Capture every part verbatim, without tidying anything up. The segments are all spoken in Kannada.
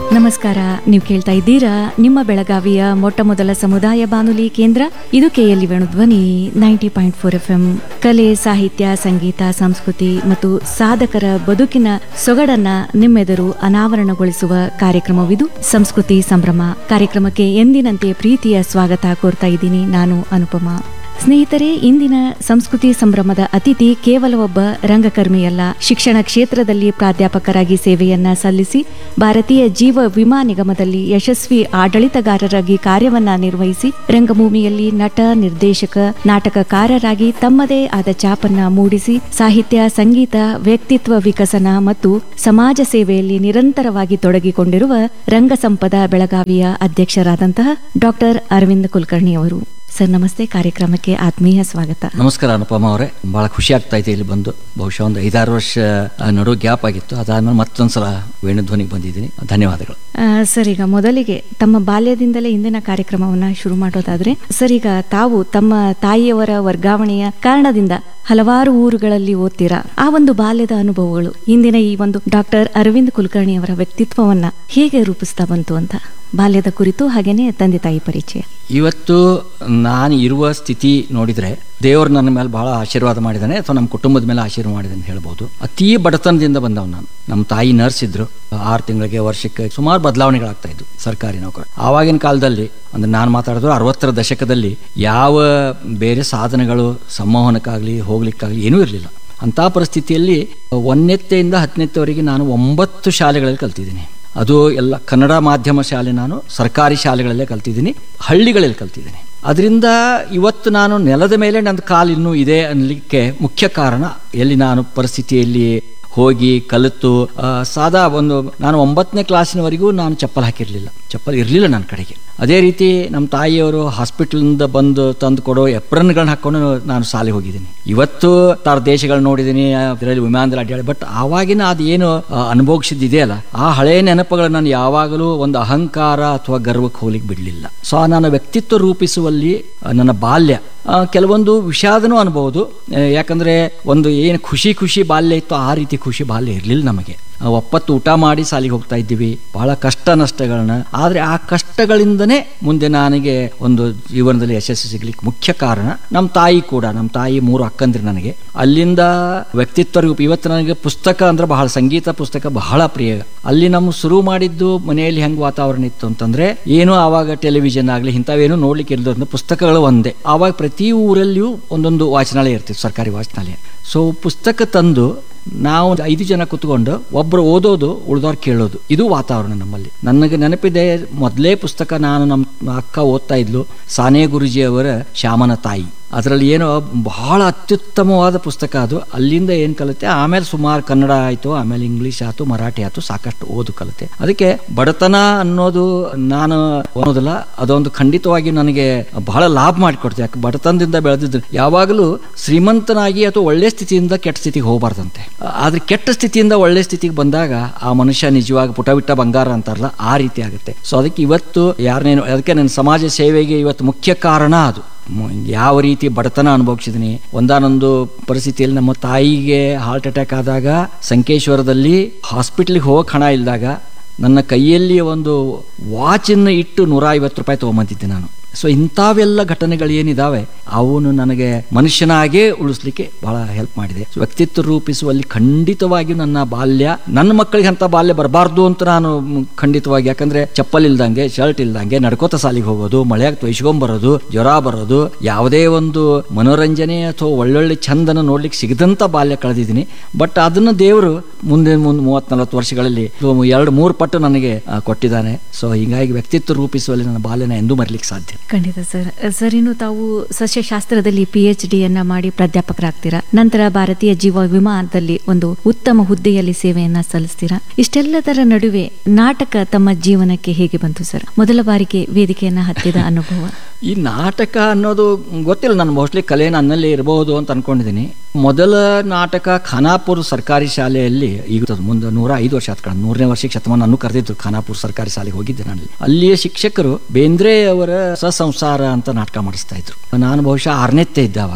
ನಮಸ್ಕಾರ. ನೀವು ಕೇಳ್ತಾ ಇದ್ದೀರಾ ನಿಮ್ಮ ಬೆಳಗಾವಿಯ ಮೊಟ್ಟ ಮೊದಲ ಸಮುದಾಯ ಬಾನುಲಿ ಕೇಂದ್ರ ಇದು KLE Venudhwani ninety point four F M. ಕಲೆ, ಸಾಹಿತ್ಯ, ಸಂಗೀತ, ಸಂಸ್ಕೃತಿ ಮತ್ತು ಸಾಧಕರ ಬದುಕಿನ ಸೊಗಡನ್ನ ನಿಮ್ಮೆದುರು ಅನಾವರಣಗೊಳಿಸುವ ಕಾರ್ಯಕ್ರಮವಿದು ಸಂಸ್ಕೃತಿ ಸಂಭ್ರಮ. ಕಾರ್ಯಕ್ರಮಕ್ಕೆ ಎಂದಿನಂತೆ ಪ್ರೀತಿಯ ಸ್ವಾಗತ ಕೋರ್ತಾ ಇದ್ದೀನಿ ನಾನು ಅನುಪಮಾ. ಸ್ನೇಹಿತರೆ, ಇಂದಿನ ಸಂಸ್ಕೃತಿ ಸಂಭ್ರಮದ ಅತಿಥಿ ಕೇವಲ ಒಬ್ಬ ರಂಗಕರ್ಮಿಯಲ್ಲ. ಶಿಕ್ಷಣ ಕ್ಷೇತ್ರದಲ್ಲಿ ಪ್ರಾಧ್ಯಾಪಕರಾಗಿ ಸೇವೆಯನ್ನ ಸಲ್ಲಿಸಿ ಭಾರತೀಯ ಜೀವ ವಿಮಾ ನಿಗಮದಲ್ಲಿ ಯಶಸ್ವಿ ಆಡಳಿತಗಾರರಾಗಿ ಕಾರ್ಯವನ್ನ ನಿರ್ವಹಿಸಿ ರಂಗಭೂಮಿಯಲ್ಲಿ ನಟ, ನಿರ್ದೇಶಕ, ನಾಟಕಕಾರರಾಗಿ ತಮ್ಮದೇ ಆದ ಛಾಪನ್ನ ಮೂಡಿಸಿ ಸಾಹಿತ್ಯ, ಸಂಗೀತ, ವ್ಯಕ್ತಿತ್ವ ವಿಕಸನ ಮತ್ತು ಸಮಾಜ ಸೇವೆಯಲ್ಲಿ ನಿರಂತರವಾಗಿ ತೊಡಗಿಕೊಂಡಿರುವ ರಂಗಸಂಪದ ಬೆಳಗಾವಿಯ ಅಧ್ಯಕ್ಷರಾದಂತಹ ಡಾಕ್ಟರ್ ಅರವಿಂದ್ ಕುಲಕರ್ಣಿ ಅವರು. ಸರ್ ನಮಸ್ತೆ, ಕಾರ್ಯಕ್ರಮಕ್ಕೆ ಆತ್ಮೀಯ ಸ್ವಾಗತ. ನಮಸ್ಕಾರ ಅನುಪಮ ಅವರೇ, ಬಹಳ ಖುಷಿ ಆಗ್ತಾ ಇದೆ ಇಲ್ಲಿ ಬಂದು. ಬಹುಶಃ ಒಂದು ಐದಾರು ವರ್ಷ ನಡುವೆ ಗ್ಯಾಪ್ ಆಗಿತ್ತು, ಅದಾದ್ಮೇಲೆ ಮತ್ತೊಂದ್ಸಲ ವೇಣುಧ್ವನಿಗೆ ಬಂದಿದ್ದೀನಿ. ಧನ್ಯವಾದಗಳು. ಸರ್, ಈಗ ಮೊದಲಿಗೆ ತಮ್ಮ ಬಾಲ್ಯದಿಂದಲೇ ಇಂದಿನ ಕಾರ್ಯಕ್ರಮವನ್ನ ಶುರು ಮಾಡೋದಾದ್ರೆ, ಸರ್ ಈಗ ತಾವು ತಮ್ಮ ತಾಯಿಯವರ ವರ್ಗಾವಣೆಯ ಕಾರಣದಿಂದ ಹಲವಾರು ಊರುಗಳಲ್ಲಿ ಓದ್ತೀರಾ. ಆ ಒಂದು ಬಾಲ್ಯದ ಅನುಭವಗಳು ಇಂದಿನ ಈ ಒಂದು ಡಾಕ್ಟರ್ ಅರವಿಂದ್ ಕುಲಕರ್ಣಿ ಅವರ ವ್ಯಕ್ತಿತ್ವವನ್ನ ಹೇಗೆ ರೂಪಿಸ್ತಾ ಬಂತು ಅಂತ ಬಾಲ್ಯದ ಕುರಿತು, ಹಾಗೇನೆ ತಂದೆ ತಾಯಿ ಪರಿಚಯ. ಇವತ್ತು ನಾನು ಇರುವ ಸ್ಥಿತಿ ನೋಡಿದರೆ ದೇವರು ನನ್ನ ಮೇಲೆ ಬಹಳ ಆಶೀರ್ವಾದ ಮಾಡಿದ್ದಾನೆ, ಅಥವಾ ನಮ್ಮ ಕುಟುಂಬದ ಮೇಲೆ ಆಶೀರ್ವಾದ ಮಾಡಿದೆ ಅಂತ ಹೇಳ್ಬೋದು. ಅತೀ ಬಡತನದಿಂದ ಬಂದವ್ ನಾನು. ನಮ್ಮ ತಾಯಿ ನರ್ಸ್ ಇದ್ರು. ಆರು ತಿಂಗಳಿಗೆ ವರ್ಷಕ್ಕೆ ಸುಮಾರು ಬದಲಾವಣೆಗಳಾಗ್ತಾ ಇದ್ವು ಸರ್ಕಾರಿ ನೌಕರ. ಆವಾಗಿನ ಕಾಲದಲ್ಲಿ ಅಂದ್ರೆ ನಾನು ಮಾತಾಡಿದ್ರು ಅರವತ್ತರ ದಶಕದಲ್ಲಿ ಯಾವ ಬೇರೆ ಸಾಧನಗಳು ಸಂವಹನಕ್ಕಾಗಲಿ ಹೋಗ್ಲಿಕ್ಕಾಗಲಿ ಏನೂ ಇರಲಿಲ್ಲ. ಅಂಥ ಪರಿಸ್ಥಿತಿಯಲ್ಲಿ ಒಂದನೇತ್ತೆಯಿಂದ ಹತ್ತನೇತ್ತೆವರೆಗೆ ನಾನು ಒಂಬತ್ತು ಶಾಲೆಗಳಲ್ಲಿ ಕಲ್ತಿದ್ದೀನಿ. ಅದು ಎಲ್ಲ ಕನ್ನಡ ಮಾಧ್ಯಮ ಶಾಲೆ. ನಾನು ಸರ್ಕಾರಿ ಶಾಲೆಗಳಲ್ಲೇ ಕಲ್ತಿದ್ದೀನಿ, ಹಳ್ಳಿಗಳಲ್ಲಿ ಕಲ್ತಿದ್ದೀನಿ. ಅದರಿಂದ ಇವತ್ತು ನಾನು ನೆಲದ ಮೇಲೆ ನನ್ನ ಕಾಲು ಇನ್ನೂ ಇದೆ ಅನ್ನಲಿಕ್ಕೆ ಮುಖ್ಯ ಕಾರಣ, ಎಲ್ಲಿ ನಾನು ಪರಿಸ್ಥಿತಿಯಲ್ಲಿ ಹೋಗಿ ಕಲಿತು ಸಾದಾ ಒಂದು ನಾನು ಒಂಬತ್ತನೇ ಕ್ಲಾಸಿನವರೆಗೂ ನಾನು ಚಪ್ಪಲ್ ಹಾಕಿರಲಿಲ್ಲ, ಚಪ್ಪಲ್ ಇರಲಿಲ್ಲ ನನ್ನ ಕಡೆಗೆ. ಅದೇ ರೀತಿ ನಮ್ಮ ತಾಯಿಯವರು ಹಾಸ್ಪಿಟಲಿಂದ ಬಂದು ತಂದು ಕೊಡೋ ಎಪ್ರನ್ಗಳನ್ನ ಹಾಕೊಂಡು ನಾನು ಶಾಲೆಗೆ ಹೋಗಿದ್ದೀನಿ. ಇವತ್ತು ತಾರ ದೇಶಗಳು ನೋಡಿದ್ದೀನಿ, ಇದರಲ್ಲಿ ವಿಮಾನದಲ್ಲಿ ಅಡ್ಡಾಡಿ. ಬಟ್ ಆವಾಗಿನ ಅದೇನು ಅನುಭವಿಸಿದ್ದಿದೆಯಲ್ಲ, ಆ ಹಳೆಯ ನೆನಪುಗಳು ನಾನು ಯಾವಾಗಲೂ ಒಂದು ಅಹಂಕಾರ ಅಥವಾ ಗರ್ವಕ್ಕೆ ಹೋಗ್ಲಿಕ್ಕೆ ಬಿಡಲಿಲ್ಲ. ಸೊ ನನ್ನ ವ್ಯಕ್ತಿತ್ವ ರೂಪಿಸುವಲ್ಲಿ ನನ್ನ ಬಾಲ್ಯ ಕೆಲವೊಂದು ವಿಷಾದನೂ ಅನ್ಬಹುದು. ಯಾಕಂದ್ರೆ ಒಂದು ಏನು ಖುಷಿ ಖುಷಿ ಬಾಲ್ಯ ಇತ್ತು, ಆ ರೀತಿ ಖುಷಿ ಬಾಲ್ಯ ಇರಲಿಲ್ಲ ನಮಗೆ. ಒಪ್ಪತ್ತು ಊಟ ಮಾಡಿ ಸಾಲಿಗೆ ಹೋಗ್ತಾ ಇದ್ದೀವಿ, ಬಹಳ ಕಷ್ಟ ನಷ್ಟಗಳನ್ನ. ಆದರೆ ಆ ಕಷ್ಟಗಳಿಂದನೇ ಮುಂದೆ ನನಗೆ ಒಂದು ಜೀವನದಲ್ಲಿ ಯಶಸ್ಸು ಸಿಗ್ಲಿಕ್ಕೆ ಮುಖ್ಯ ಕಾರಣ ನಮ್ಮ ತಾಯಿ ಕೂಡ. ನಮ್ಮ ತಾಯಿ ಮೂರು ಅಕ್ಕಂದ್ರೆ ನನಗೆ. ಅಲ್ಲಿಂದ ವ್ಯಕ್ತಿತ್ವ ರೂಪ. ಇವತ್ತು ನನಗೆ ಪುಸ್ತಕ ಅಂದ್ರೆ ಬಹಳ, ಸಂಗೀತ ಪುಸ್ತಕ ಬಹಳ ಪ್ರಿಯ. ಅಲ್ಲಿ ನಮ್ಮ ಶುರು ಮಾಡಿದ್ದು ಮನೆಯಲ್ಲಿ ಹೆಂಗ್ ವಾತಾವರಣ ಇತ್ತು ಅಂತಂದ್ರೆ, ಏನು ಆವಾಗ ಟೆಲಿವಿಷನ್ ಆಗಲಿ ಇಂಥವೇನು ನೋಡ್ಲಿಕ್ಕೆ ಇಲ್ಲದ್ರಿಂದ ಪುಸ್ತಕಗಳು ಒಂದೇ. ಆವಾಗ ಪ್ರತಿ ಊರಲ್ಲಿಯೂ ಒಂದೊಂದು ವಾಚನಾಲಯ ಇರ್ತಿತ್ತು, ಸರ್ಕಾರಿ ವಾಚನಾಲಯ. ಸೊ ಪುಸ್ತಕ ತಂದು ನಾವು ಐದು ಜನ ಕುತ್ಕೊಂಡು ಒಬ್ರು ಓದೋದು, ಉಳಿದವ್ರು ಕೇಳೋದು, ಇದು ವಾತಾವರಣ ನಮ್ಮಲ್ಲಿ. ನನಗೆ ನೆನಪಿದೆ, ಮೊದಲೇ ಪುಸ್ತಕ ನಾನು ನಮ್ಮ ಅಕ್ಕ ಓದ್ತಾ ಇದ್ಲು, ಸಾನೆ ಗುರುಜಿಯವರ ಶ್ಯಾಮನ ತಾಯಿ. ಅದರಲ್ಲಿ ಏನೋ ಬಹಳ ಅತ್ಯುತ್ತಮವಾದ ಪುಸ್ತಕ ಅದು. ಅಲ್ಲಿಂದ ಏನು ಕಲಿತೆ, ಆಮೇಲೆ ಸುಮಾರು ಕನ್ನಡ ಆಯಿತು, ಆಮೇಲೆ ಇಂಗ್ಲೀಷ್ ಆಯ್ತು, ಮರಾಠಿ ಆಯ್ತು, ಸಾಕಷ್ಟು ಓದು ಕಲಿತೆ. ಅದಕ್ಕೆ ಬಡತನ ಅನ್ನೋದು ನಾನು ಅನ್ನೋದಿಲ್ಲ, ಅದೊಂದು ಖಂಡಿತವಾಗಿ ನನಗೆ ಬಹಳ ಲಾಭ ಮಾಡಿಕೊಡ್ತೆ. ಯಾಕೆ ಬಡತನದಿಂದ ಬೆಳೆದಿದ್ದು ಯಾವಾಗಲೂ ಶ್ರೀಮಂತನಾಗಿ ಅಥವಾ ಒಳ್ಳೆ ಸ್ಥಿತಿಯಿಂದ ಕೆಟ್ಟ ಸ್ಥಿತಿಗೆ ಹೋಗಬಾರ್ದಂತೆ. ಆದ್ರೆ ಕೆಟ್ಟ ಸ್ಥಿತಿಯಿಂದ ಒಳ್ಳೆ ಸ್ಥಿತಿಗೆ ಬಂದಾಗ ಆ ಮನುಷ್ಯ ನಿಜವಾಗಿ ಪುಟ ಬಿಟ್ಟ ಬಂಗಾರ ಅಂತಾರಲ್ಲ, ಆ ರೀತಿ ಆಗುತ್ತೆ. ಸೊ ಅದಕ್ಕೆ ಇವತ್ತು ಯಾರನ್ನೇನು, ಅದಕ್ಕೆ ನನ್ನ ಸಮಾಜ ಸೇವೆಗೆ ಇವತ್ತು ಮುಖ್ಯ ಕಾರಣ ಅದು. ಯಾವ ರೀತಿ ಬಡತನ ಅನುಭವಿಸಿದೀನಿ. ಒಂದಾನೊಂದು ಪರಿಸ್ಥಿತಿಯಲ್ಲಿ ನಮ್ಮ ತಾಯಿಗೆ ಹಾರ್ಟ್ ಅಟ್ಯಾಕ್ ಆದಾಗ ಸಂಕೇಶ್ವರದಲ್ಲಿ ಹಾಸ್ಪಿಟ್ಲಿಗೆ ಹೋಗಕ್ಕೆ ಹಣ ಇಲ್ದಾಗ ನನ್ನ ಕೈಯಲ್ಲಿ ಒಂದು ವಾಚನ್ನು ಇಟ್ಟು ನೂರ ಐವತ್ತು ರೂಪಾಯಿ ತೊಗೊಂಬಂದಿದ್ದೆ ನಾನು. ಸೊ ಇಂಥವೆಲ್ಲ ಘಟನೆಗಳು ಏನಿದಾವೆ ಅವನು ನನಗೆ ಮನುಷ್ಯನಾಗೇ ಉಳಿಸ್ಲಿಕ್ಕೆ ಬಹಳ ಹೆಲ್ಪ್ ಮಾಡಿದೆ. ವ್ಯಕ್ತಿತ್ವ ರೂಪಿಸುವಲ್ಲಿ ಖಂಡಿತವಾಗಿಯೂ ನನ್ನ ಬಾಲ್ಯ, ನನ್ನ ಮಕ್ಕಳಿಗೆ ಅಂತ ಬಾಲ್ಯ ಬರಬಾರ್ದು ಅಂತ ನಾನು ಖಂಡಿತವಾಗಿ. ಯಾಕಂದ್ರೆ ಚಪ್ಪಲ್ ಇಲ್ದಂಗೆ, ಶರ್ಟ್ ಇಲ್ದಂಗೆ ನಡ್ಕೋತ ಸಾಲಿಗೆ ಹೋಗೋದು, ಮಳೆಯಾಗ ತೊಯ್ಸ್ಕೊಂಬರೋದು, ಜ್ವರ ಬರೋದು, ಯಾವುದೇ ಒಂದು ಮನೋರಂಜನೆ ಅಥವಾ ಒಳ್ಳೊಳ್ಳೆ ಚಂದನ ನೋಡ್ಲಿಕ್ಕೆ ಸಿಗದಂತ ಬಾಲ್ಯ ಕಳೆದಿದ್ದೀನಿ. ಬಟ್ ಅದನ್ನ ದೇವರು ಮುಂದೆ ಮುಂದೆ ಮೂವತ್ ನಲ್ವತ್ತು ವರ್ಷಗಳಲ್ಲಿ ಎರಡು ಮೂರು ಪಟ್ಟು ನನಗೆ ಕೊಟ್ಟಿದ್ದಾನೆ. ಸೊ ಹೀಗಾಗಿ ವ್ಯಕ್ತಿತ್ವ ರೂಪಿಸುವಲ್ಲಿ ನನ್ನ ಬಾಲ್ಯನ ಎಂದೂ ಮರಿಲಿಕ್ಕೆ ಸಾಧ್ಯ. ಖಂಡಿತ ಸರ್. ಸರ್, ಇನ್ನು ತಾವು ಸಸ್ಯಶಾಸ್ತ್ರದಲ್ಲಿ ಪಿ ಎಚ್ ಡಿಯನ್ನ ಮಾಡಿ ಪ್ರಾಧ್ಯಾಪಕರಾಗ್ತೀರಾ. ನಂತರ ಭಾರತೀಯ ಜೀವ ವಿಮಾದಲ್ಲಿ ಒಂದು ಉತ್ತಮ ಹುದ್ದೆಯಲ್ಲಿ ಸೇವೆಯನ್ನ ಸಲ್ಲಿಸ್ತೀರಾ. ಇಷ್ಟೆಲ್ಲದರ ನಡುವೆ ನಾಟಕ ತಮ್ಮ ಜೀವನಕ್ಕೆ ಹೇಗೆ ಬಂತು ಸರ್? ಮೊದಲ ಬಾರಿಗೆ ವೇದಿಕೆಯನ್ನ ಹತ್ತಿದ ಅನುಭವ? ಈ ನಾಟಕ ಅನ್ನೋದು ಗೊತ್ತಿಲ್ಲ, ನಾನು ಮೋಸ್ಟ್ಲಿ ಕಲೆ ನನ್ನಲ್ಲಿ ಇರಬಹುದು ಅಂತ ಅನ್ಕೊಂಡಿದ್ದೀನಿ. ಮೊದಲ ನಾಟಕ ಖಾನಾಪುರ ಸರ್ಕಾರಿ ಶಾಲೆಯಲ್ಲಿ, ಈಗ ಮುಂದೆ ನೂರ ಐದು ವರ್ಷ ಆತ್ಕೊಂಡು ನೂರನೇ ವರ್ಷಕ್ಕೆ ಶತಮಾನ ಅನ್ನು ಕರೆದಿದ್ರು. ಖಾನಾಪುರ ಸರ್ಕಾರಿ ಶಾಲೆಗೆ ಹೋಗಿದ್ದೆ ನಾನು. ಅಲ್ಲಿಯ ಶಿಕ್ಷಕರು ಬೇಂದ್ರೆ ಅವರ ಸಸಂಸಾರ ಅಂತ ನಾಟಕ ಮಾಡಿಸ್ತಾ ಇದ್ರು. ನಾನು ಬಹುಶಃ ಆರನೇತ್ತೆ ಇದ್ದ ಅವಾಗ.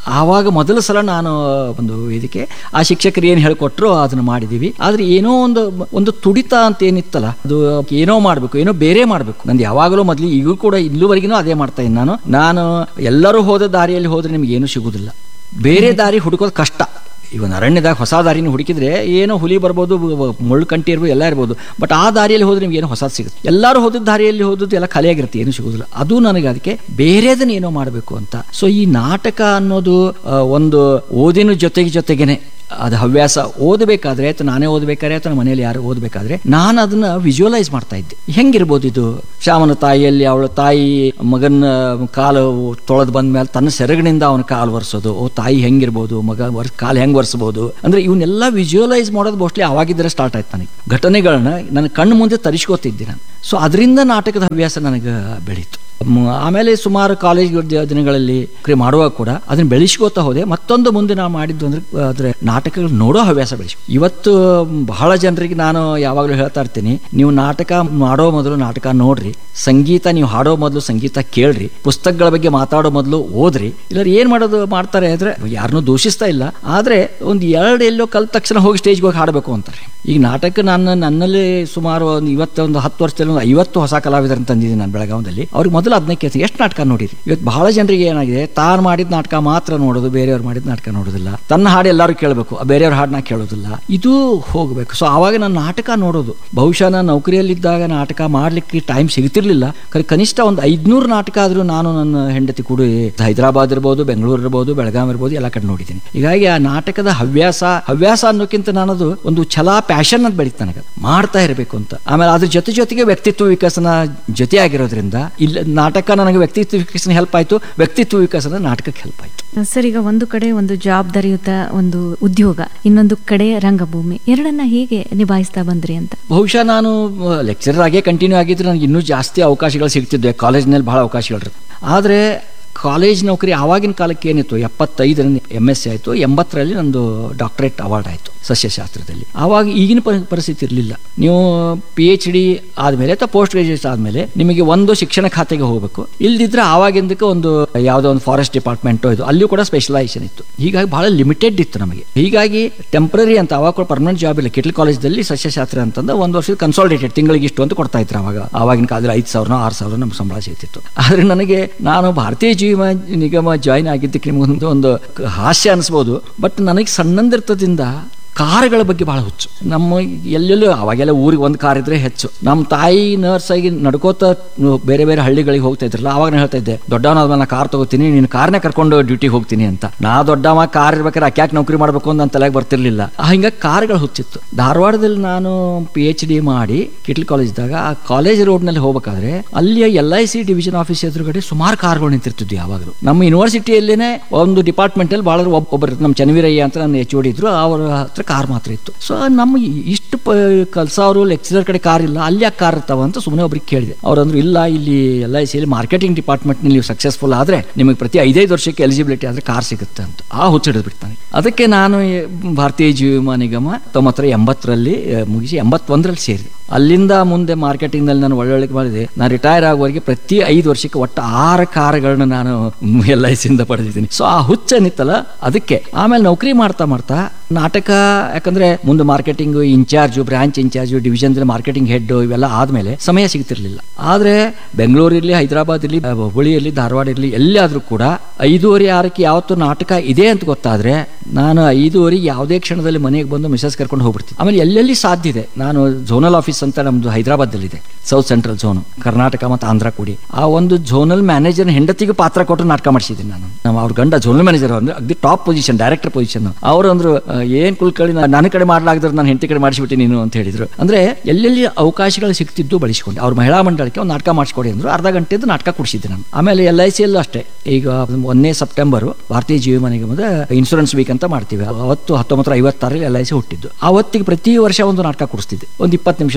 ಆವಾಗ ಮೊದಲ ಸಲ ನಾನು ಒಂದು ವೇದಿಕೆ ಆ ಶಿಕ್ಷಕರು ಏನು ಹೇಳ್ಕೊಟ್ರು ಅದನ್ನ ಮಾಡಿದೀವಿ. ಆದ್ರೆ ಏನೋ ಒಂದು ಒಂದು ತುಡಿತ ಅಂತ ಏನಿತ್ತಲ್ಲ, ಅದು ಏನೋ ಮಾಡ್ಬೇಕು, ಏನೋ ಬೇರೆ ಮಾಡ್ಬೇಕು. ನಂದು ಯಾವಾಗಲೂ ಮೊದಲು ಈಗೂ ಕೂಡ ಇಲ್ಲಿವರೆಗಿನೂ ಅದೇ ಮಾಡ್ತಾ ಇದ್ದೀನಿ. ನಾನು ನಾನು ಎಲ್ಲರೂ ಹೋದ ದಾರಿಯಲ್ಲಿ ಹೋದ್ರೆ ನಿಮ್ಗೆ ಏನೂ ಸಿಗುದಿಲ್ಲ. ಬೇರೆ ದಾರಿ ಹುಡುಕೋದು ಕಷ್ಟ. ಇವನ್ ಅರಣ್ಯದಾಗ ಹೊಸ ದಾರಿನ ಹುಡುಕಿದ್ರೆ ಏನೋ ಹುಲಿ ಬರ್ಬೋದು, ಮುಳ್ಳು ಕಂಟಿ ಇರ್ಬೋದು, ಎಲ್ಲ ಇರ್ಬೋದು. ಬಟ್ ಆ ದಾರಿಯಲ್ಲಿ ಹೋದ್ರೆ ನಿಮ್ಗೆ ಏನೋ ಹೊಸ ಸಿಗುತ್ತೆ. ಎಲ್ಲರೂ ಹೋದ ದಾರಿಯಲ್ಲಿ ಹೋದದ್ದು ಎಲ್ಲ ಖಾಲಿಯಾಗಿರುತ್ತೆ, ಏನು ಸಿಗೋದಿಲ್ಲ. ಅದು ನನಗೆ ಅದಕ್ಕೆ ಬೇರೆದನ್ನ ಏನೋ ಮಾಡಬೇಕು ಅಂತ. ಸೊ ಈ ನಾಟಕ ಅನ್ನೋದು ಒಂದು ಓದಿನ ಜೊತೆಗೆ ಜೊತೆಗೇನೆ ಅದು ಹವ್ಯಾಸ. ಓದಬೇಕಾದ್ರೆ ಅಥವಾ ನಾನೇ ಓದಬೇಕಾದ್ರೆ ಅಥವಾ ಮನೇಲಿ ಯಾರು ಓದಬೇಕಾದ್ರೆ ನಾನು ಅದನ್ನ ವಿಜುವಲೈಸ್ ಮಾಡ್ತಾ ಇದ್ದೆ. ಹೆಂಗಿರ್ಬೋದು ಇದು, ಶ್ಯಾಮನ ತಾಯಿಯಲ್ಲಿ ಅವಳ ತಾಯಿ ಮಗನ ಕಾಲು ತೊಳೆದು ಬಂದ ಮೇಲೆ ತನ್ನ ಸೆರಗಿನಿಂದ ಅವನ ಕಾಲು ಒರೆಸೋದು, ಓ ತಾಯಿ ಹೆಂಗಿರ್ಬೋದು, ಮಗ ವರ್ಸ್ ಕಾಲು ಹೆಂಗ್ ಒರೆಸ್ಬೋದು ಅಂದ್ರೆ ಇವನ್ನೆಲ್ಲ ವಿಜುವಲೈಸ್ ಮಾಡೋದು ಮೋಸ್ಟ್ಲಿ ಅವಾಗಿದ್ದರೆ ಸ್ಟಾರ್ಟ್ ಆಯ್ತು. ನನಗೆ ಘಟನೆಗಳನ್ನ ನನ್ನ ಕಣ್ಣು ಮುಂದೆ ತರಿಸ್ಕೋತಿದ್ದೆ ನಾನು. ಸೊ ಅದರಿಂದ ನಾಟಕದ ಹವ್ಯಾಸ ನನಗೆ ಬೆಳೀತು. ಆಮೇಲೆ ಸುಮಾರು ಕಾಲೇಜ್ ದಿನಗಳಲ್ಲಿ ಮಾಡುವಾಗ ಕೂಡ ಅದನ್ನ ಬೆಳೆಸ್ಕೋತಾ ಹೋದೆ. ಮತ್ತೊಂದು ಮುಂದೆ ನಾವು ಮಾಡಿದ್ದು ಅಂದ್ರೆ ಅದ್ರ ನಾಟಕಗಳು ನೋಡೋ ಹವ್ಯಾಸ ಬೆಳೆಸಿ. ಇವತ್ತು ಬಹಳ ಜನರಿಗೆ ನಾನು ಯಾವಾಗಲೂ ಹೇಳ್ತಾ ಇರ್ತೀನಿ, ನೀವು ನಾಟಕ ಮಾಡೋ ಮೊದಲು ನಾಟಕ ನೋಡ್ರಿ, ಸಂಗೀತ ನೀವು ಹಾಡೋ ಮೊದಲು ಸಂಗೀತ ಕೇಳ್ರಿ, ಪುಸ್ತಕಗಳ ಬಗ್ಗೆ ಮಾತಾಡೋ ಮೊದಲು ಓದ್ರಿ. ಇಲ್ಲ ಏನ್ ಮಾಡೋದು ಮಾಡ್ತಾರೆ ಅಂದ್ರೆ ಯಾರನ್ನೂ ದೂಷಿಸ್ತಾ ಇಲ್ಲ, ಆದ್ರೆ ಒಂದು ಎರಡು ಎಲ್ಲೋ ಕಲ್ತ ತಕ್ಷಣ ಹೋಗಿ ಸ್ಟೇಜ್ಗೆ ಹೋಗಿ ಹಾಡಬೇಕು ಅಂತಾರೆ. ಈಗ ನಾಟಕ ನಾನು ನನ್ನಲ್ಲಿ ಸುಮಾರು ಒಂದು ಇವತ್ತೊಂದು ಹತ್ತು ವರ್ಷದಲ್ಲಿ ಒಂದು ಐವತ್ತು ಹೊಸ ಕಲಾವಿದರನ್ನು ತಂದಿದ್ದೀನಿ ನಾನು ಬೆಳಗಾವದಲ್ಲಿ. ಅವ್ರಿಗೆ ಮೊದಲು ಅದನ್ನ ಕೇಳ್ತೀನಿ, ಎಷ್ಟು ನಾಟಕ ನೋಡಿರಿ. ಇವತ್ತು ಬಹಳ ಜನರಿಗೆ ಏನಾಗಿದೆ, ತಾನು ಮಾಡಿದ ನಾಟಕ ಮಾತ್ರ ನೋಡೋದು, ಬೇರೆಯವ್ರು ಮಾಡಿದ ನಾಟಕ ನೋಡೋದಿಲ್ಲ. ತನ್ನ ಹಾಡು ಎಲ್ಲರೂ ಕೇಳಬೇಕು, ಬೇರೆಯವ್ರ ಹಾಡನ್ನ ಕೇಳೋದಿಲ್ಲ. ಇದು ಹೋಗಬೇಕು. ಸೊ ಆವಾಗ ನಾನು ನಾಟಕ ನೋಡೋದು. ಬಹುಶಃ ನಾನು ನೌಕರಿಯಲ್ಲಿದ್ದಾಗ ನಾಟಕ ಮಾಡ್ಲಿಕ್ಕೆ ಟೈಮ್ ಸಿಗ್ತಿರ್ಲಿಲ್ಲ. ಕನಿಷ್ಠ ಒಂದು ಐದ್ನೂರು ನಾಟಕ ಆದ್ರೂ ನಾನು ನನ್ನ ಹೆಂಡತಿ ಕೂಡ ಹೈದರಾಬಾದ್ ಇರ್ಬೋದು, ಬೆಂಗಳೂರು ಇರ್ಬೋದು, ಬೆಳಗಾವಿ ಇರ್ಬೋದು, ಎಲ್ಲ ಕಡೆ ನೋಡಿದ್ದೀನಿ. ಹೀಗಾಗಿ ಆ ನಾಟಕದ ಹವ್ಯಾಸ ಹವ್ಯಾಸ ಅನ್ನೋಕ್ಕಿಂತ ನಾನದು ಒಂದು ಛಲ, ಪ್ಯಾಷನ್ ಅಂತ ಬೆಳೀತು ನನಗೆ, ಮಾಡ್ತಾ ಇರಬೇಕು ಅಂತ. ಆಮೇಲೆ ಅದ್ರ ಜೊತೆ ಜೊತೆಗೆ ವ್ಯಕ್ತಿತ್ವ ವಿಕಸನ ಜೊತೆ ಆಗಿರೋದ್ರಿಂದ ಇಲ್ಲ ನಾಟಕ ನನಗೆ ವ್ಯಕ್ತಿತ್ವ ವಿಕಸನ ಹೆಲ್ಪ್ ಆಯ್ತು, ವ್ಯಕ್ತಿತ್ವ ವಿಕಸನ ನಾಟಕಕ್ಕೆ ಹೆಲ್ಪ್ ಆಯ್ತು. ಸರ್, ಈಗ ಒಂದು ಕಡೆ ಒಂದು ಜವಾಬ್ದಾರಿಯುತ ಒಂದು ಉದ್ಯೋಗ, ಇನ್ನೊಂದು ಕಡೆ ರಂಗಭೂಮಿ, ಎರಡನ್ನ ಹೇಗೆ ನಿಭಾಯಿಸ್ತಾ ಬಂದ್ರಿ ಅಂತ? ಬಹುಶಃ ನಾನು ಲೆಕ್ಚರರ್ ಆಗೇ ಕಂಟಿನ್ಯೂ ಆಗಿದ್ರೆ ನನಗೆ ಇನ್ನೂ ಜಾಸ್ತಿ ಅವಕಾಶಗಳು ಸಿಗ್ತಿದ್ವೆ. ಕಾಲೇಜ್ನಲ್ಲಿ ಬಹಳ ಅವಕಾಶಗಳು. ಆದರೆ ಕಾಲೇಜ್ ನೌಕರಿ ಆವಾಗಿನ ಕಾಲಕ್ಕೆ ಏನಿತ್ತು, ಎಪ್ಪತ್ತೈದರಲ್ಲಿ ಎಮ್ ಎಸ್ ಸಿ ಆಯಿತು, ಎಂಬತ್ತರಲ್ಲಿ ನಂದು ಡಾಕ್ಟರೇಟ್ ಅವಾರ್ಡ್ ಆಯಿತು ಸಸ್ಯಶಾಸ್ತ್ರದಲ್ಲಿ. ಆವಾಗ ಈಗಿನ ಪರಿಸ್ಥಿತಿ ಇರಲಿಲ್ಲ. ನೀವು ಪಿ ಎಚ್ ಡಿ ಆದಮೇಲೆ ಅಥವಾ ಪೋಸ್ಟ್ ಗ್ರಾಜುಯೇಟ್ ಆದಮೇಲೆ ನಿಮಗೆ ಒಂದು ಶಿಕ್ಷಣ ಖಾತೆಗೆ ಹೋಗಬೇಕು. ಇಲ್ದಿದ್ರೆ ಆವಾಗಿಂದಕ್ಕೆ ಒಂದು ಯಾವುದೋ ಒಂದು ಫಾರೆಸ್ಟ್ ಡಿಪಾರ್ಟ್ಮೆಂಟು ಇದು, ಅಲ್ಲಿಯೂ ಕೂಡ ಸ್ಪೆಷಲೈಸೇಷನ್ ಇತ್ತು. ಹೀಗಾಗಿ ಬಹಳ ಲಿಮಿಟೆಡ್ ಇತ್ತು ನಮಗೆ. ಹೀಗಾಗಿ ಟೆಂಪ್ರರಿ ಅಂತ ಅವಾಗ ಕೂಡ ಪರ್ಮನೆಂಟ್ ಜಾಬ್ ಇಲ್ಲ. ಕಿಟ್ಲ್ ಕಾಲೇಜಲ್ಲಿ ಸಸ್ಯಶಾಸ್ತ್ರ ಅಂತಂದ್ರೆ ಒಂದು ವರ್ಷದ ಕನ್ಸಾಲಿಡೇಟೆಡ್ ತಿಂಗಳಿಗೆ ಇಷ್ಟು ಅಂತ ಕೊಡ್ತಾ ಇದ್ರು. ಅವಾಗ ಆವಾಗಿನ ಕಾಲದಲ್ಲಿ ಐದು ಸಾವಿರ ಆರು ಸಾವಿರ ನಮ್ಗೆ ಸಂಬಳ ಸಿಗ್ತಿತ್ತು. ಆದರೆ ನನಗೆ ನಾನು ಭಾರತೀಯ ಜೀವ ನಿಗಮ ಜಾಯಿನ್ ಆಗಿದ್ದಕ್ಕೆ ನಿಮಗೊಂದು ಒಂದು ಹಾಸ್ಯ ಅನಿಸ್ಬೋದು, ಬಟ್ ನನಗೆ ಸಣ್ಣಂದಿರ್ತದಿಂದ ಕಾರುಗಳ ಬಗ್ಗೆ ಬಹಳ ಹುಚ್ಚು. ನಮ್ಮ ಎಲ್ಲೆಲ್ಲೂ ಅವಾಗೆಲ್ಲ ಊರಿಗೆ ಒಂದು ಕಾರ್ ಇದ್ರೆ ಹೆಚ್ಚು. ನಮ್ಮ ತಾಯಿ ನರ್ಸ್ ಆಗಿ ನಡ್ಕೋತ ಬೇರೆ ಬೇರೆ ಹಳ್ಳಿಗಳಿಗೆ ಹೋಗ್ತಾ ಇದ್ರಲ್ಲ, ಅವಾಗ ನಾನು ಹೇಳ್ತಾ ಇದ್ದೆ, ದೊಡ್ಡವನಾದ್ಮೇಲೆ ನಾ ಕಾರ್ ತಗೋತೀನಿ, ನೀನು ಕಾರ್ನೇ ಕರ್ಕೊಂಡು ಡ್ಯೂಟಿಗೆ ಹೋಗ್ತೀನಿ ಅಂತ. ನಾ ದೊಡ್ಡವ ಕಾರ್ ಇರ್ಬೇಕಾದ್ರೆ ಅಕ್ಯಾಕೆ ನೌಕರಿ ಮಾಡಬೇಕು ಅಂತ ನನ್ನ ತಲೆಗೆ ಬರ್ತಿರ್ಲಿಲ್ಲ. ಹಿಂಗಾಗಿ ಕಾರ್ಗಳು ಹುಚ್ಚಿತ್ತು. ಧಾರವಾಡದಲ್ಲಿ ನಾನು ಪಿ ಎಚ್ ಡಿ ಮಾಡಿ ಕಿಟ್ಲ್ ಕಾಲೇಜ್ದಾಗ ಆ ಕಾಲೇಜ್ ರೋಡ್ನಲ್ಲಿ ಹೋಗ್ಬೇಕಾದ್ರೆ ಅಲ್ಲಿಯ L I C division office ಎದುರುಗಡೆ ಸುಮಾರು ಕಾರ್ಗಳು ನಿಂತಿರ್ತಿದ್ವಿ. ಯಾವಾಗಲೂ ನಮ್ಮ ಯೂನಿವರ್ಸಿಟಿಯಲ್ಲೇನೆ ಒಂದು ಡಿಪಾರ್ಟ್ಮೆಂಟ್ ಅಲ್ಲಿ ಬಹಳ ಒಬ್ಬರು ನಮ್ಮ ಚನ್ನವೀರಯ್ಯ ಅಂತ ನನ್ನ ಎಚ್ ಓ ಡಿ ಇದ್ರು, ಅವರ ಹತ್ರ ಕಾರ್ ಮಾತ್ರ ಇತ್ತು. ಸೊ ನಮ್ಮ ಇಷ್ಟು ಕಲ್ಸೋರು ಲೆಕ್ಚರರ್ ಕಡೆ ಕಾರ್ ಇಲ್ಲ, ಅಲ್ಲಿ ಯಾಕೆ ಕಾರ್ ಇರ್ತಾವ ಅಂತ ಸುಮ್ಮನೆ ಒಬ್ರಿಗೆ ಕೇಳಿದೆ. ಅವ್ರಂದ್ರು, ಇಲ್ಲ ಇಲ್ಲಿ ಎಲ್ ಐ ಸಿಯಲ್ಲಿ ಮಾರ್ಕೆಟಿಂಗ್ ಡಿಪಾರ್ಟ್ಮೆಂಟ್ ನೀವು ಸಕ್ಸಸ್ಫುಲ್ ಆದ್ರೆ ನಿಮಗೆ ಪ್ರತಿ ಐದೈದು ವರ್ಷಕ್ಕೆ ಎಲಿಜಿಬಿಲಿಟಿ ಆದ್ರೆ ಕಾರ್ ಸಿಗುತ್ತೆ ಅಂತ. ಆ ಹುಚ್ಚಿಡಿದ್ ಬಿಡ್ತಾನೆ. ಅದಕ್ಕೆ ನಾನು ಭಾರತೀಯ ಜೀವ ವಿಮಾ ನಿಗಮ ತೊಂಬತ್ತರ ಎಂಬತ್ತರಲ್ಲಿ ಮುಗಿಸಿ ಎಂಬತ್ತೊಂದರಲ್ಲಿ ಸೇರಿದೆ. ಅಲ್ಲಿಂದ ಮುಂದೆ ಮಾರ್ಕೆಟಿಂಗ್ ನಲ್ಲಿ ನಾನು ಒಳ್ಳೊಳ್ಳೆ ಮಾಡಿದೆ. ನಾನು ರಿಟೈರ್ ಆಗುವವರೆಗೆ ಪ್ರತಿ ಐದು ವರ್ಷಕ್ಕೆ ಒಟ್ಟು ಆರು ಕಾರುಗಳನ್ನ ನಾನು ಎಲ್ ಐ ಸಿಯಿಂದ ಪಡೆದಿದ್ದೀನಿ. ಸೊ ಆ ಹುಚ್ಚನಿತ್ತಲ್ಲ ಅದಕ್ಕೆ. ಆಮೇಲೆ ನೌಕರಿ ಮಾಡ್ತಾ ಮಾಡ್ತಾ ನಾಟಕ, ಯಾಕಂದ್ರೆ ಮುಂದೆ marketing incharge, branch incharge, division marketing head ಇವೆಲ್ಲ ಆದ್ಮೇಲೆ ಸಮಯ ಸಿಗ್ತಿರ್ಲಿಲ್ಲ. ಆದ್ರೆ ಬೆಂಗಳೂರಿರ್ಲಿ, ಹೈದರಾಬಾದ್ ಇರ್ಲಿ, ಹುಬ್ಬಳ್ಳಿ ಇರ್ಲಿ, ಧಾರವಾಡ ಇರ್ಲಿ, ಎಲ್ಲಾದ್ರೂ ಕೂಡ ಐದೂವರೆ ಆರಕ್ಕೆ ಯಾವತ್ತು ನಾಟಕ ಇದೆ ಅಂತ ಗೊತ್ತಾದ್ರೆ ನಾನು ಐದೂವರೆಗೆ ಯಾವುದೇ ಕ್ಷಣದಲ್ಲಿ ಮನೆಗೆ ಬಂದು ಮಿಸಸ್ ಕರ್ಕೊಂಡು ಹೋಗ್ಬಿಡ್ತೀನಿ. ಆಮೇಲೆ ಎಲ್ಲೆಲ್ಲಿ ಸಾಧ್ಯ ಇದೆ, ನಾನು ಝೋನಲ್ ಆಫೀಸ್ ಅಂತ ನಮ್ದು ಹೈದರಾಬಾದ್ ಇದೆ, ಸೌತ್ ಸೆಂಟ್ರಲ್ ಝೋನ್, ಕರ್ನಾಟಕ ಮತ್ತು ಆಂಧ್ರ ಕೂಡಿ. ಆ ಒಂದು ಝೋನಲ್ ಮ್ಯಾನೇಜರ್ ಹೆಂಡತಿಗೆ ಪಾತ್ರ ಕೊಟ್ಟು ನಾಟಕ ಮಾಡಿಸಿದ್ದೀನಿ ನಾನು. ನಮ್ಮ ಅವ್ರ ಗಂಡ ಝೋನಲ್ ಮ್ಯಾನೇಜರ್ ಅಂದ್ರೆ ಅಗ್ದಿ ಟಾಪ್ ಪೊಸಿಷನ್, ಡೈರೆಕ್ಟರ್ ಪೊಸಿಷನ್. ಅವರು ಅಂದ್ರು, ಏನ್ ಕುಲ್ಕಳಿ ನನ್ನ ಕಡೆ ಮಾಡ್ಲಾಗ್ದ್ರೆ ನಾನು ಹೆಂಡತಿ ಕಡೆ ಮಾಡಿಸ್ಬಿಟ್ಟು ನೀನು ಅಂತ ಹೇಳಿದ್ರು. ಅಂದ್ರೆ ಎಲ್ಲೆಲ್ಲಿ ಅವಕಾಶಗಳು ಸಿಗ್ತಿದ್ದು ಬಳಸಿಕೊಂಡು ಅವ್ರ ಮಹಿಳಾ ಮಂಡಳಕ್ಕೆ ಒಂದು ನಾಟಕ ಮಾಡಿಸ್ಕೊಡಿ ಅಂದ್ರು. ಅರ್ಧ ಗಂಟೆದ್ದು ನಾಟಕ ಕೊಡಿಸಿದ್ದೆ ನಾನು. ಆಮೇಲೆ ಎಲ್ ಐ ಸಿ ಯಲ್ಲೂ ಅಷ್ಟೇ. ಈಗ ಒಂದನೇ ಸೆಪ್ಟೆಂಬರ್ ಭಾರತೀಯ ಜೀವ ವಿಮಾ ನಿಗಮದ ಇನ್ಶೂರೆನ್ಸ್ ವೀಕ್ ಅಂತ ಮಾಡ್ತೀವಿ. ಅವತ್ತು ಹತ್ತೊಂಬತ್ತರ ಐವತ್ತಾರಲ್ಲಿ ಎಲ್ ಐ ಸಿ ಹುಟ್ಟಿದ್ದು. ಆವತ್ತಿಗೆ ಪ್ರತಿ ವರ್ಷ ಒಂದು ನಾಟಕ ಕೊಡಿಸ್ತಿದ್ದೆ. ಒಂದು ಇಪ್ಪತ್ತು ನಿಮಿಷದ